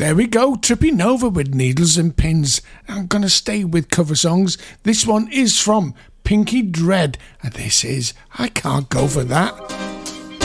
There we go, tripping over with Needles and Pins. I'm going to stay with cover songs. This one is from Pinky Dread, and this is I Can't Go For That.